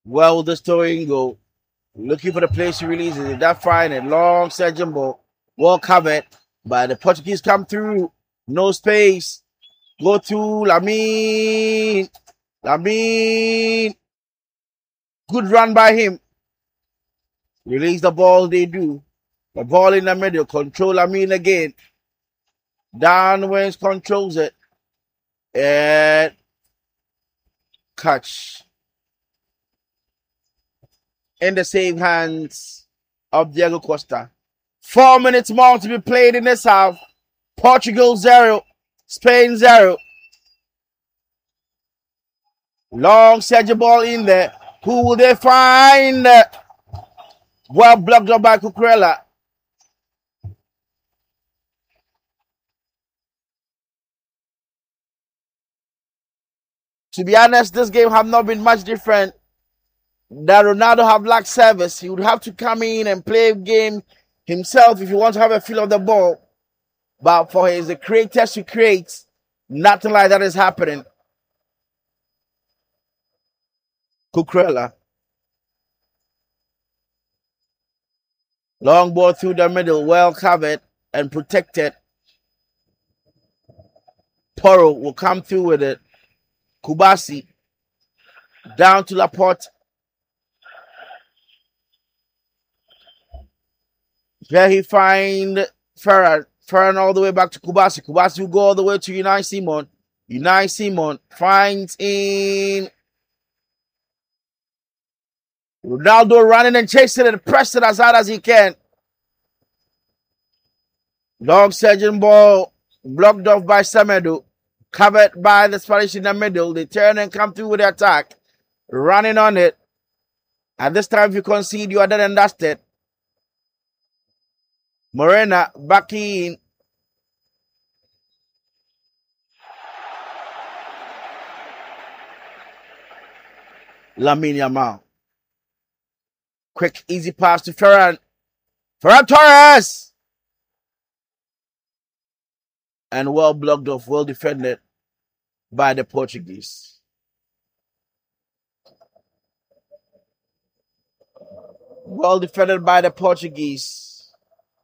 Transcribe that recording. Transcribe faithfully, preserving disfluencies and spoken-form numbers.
Well, the story go. Looking for the place to release it. That fine and long surgeon ball. Well covered. But the Portuguese come through. No space. Go to Lamine. Lamine. Good run by him. Release the ball, they do. The ball in the middle. Control Lamine again. Downwards controls it. And catch. In the safe hands of Diego Costa. Four minutes more to be played in this half. Portugal zero. Spain zero. Long Sergio ball in there. Who will they find? Well blocked up by Cucurella. To be honest, this game have not been much different. That Ronaldo have lacked service. He would have to come in and play a game himself if he wants to have a feel of the ball. But for his creators to create, nothing like that is happening. Cucurella. Long ball through the middle, well covered and protected. Porro will come through with it. Kubasi. Down to Laporte. There he find Ferran. Ferran all the way back to Kubasi. Kubasi will go all the way to Unai Simon. Unai Simon finds in Ronaldo running and chasing it and pressing it as hard as he can. Long surgeon ball blocked off by Semedo. Covered by the Spanish in the middle. They turn and come through with the attack. Running on it. And this time if you concede, you are dead and dusted. Morena back in. Lamine Yamal. Quick, easy pass to Ferran. Ferran Torres! And well blocked off, well defended by the Portuguese. Well defended by the Portuguese.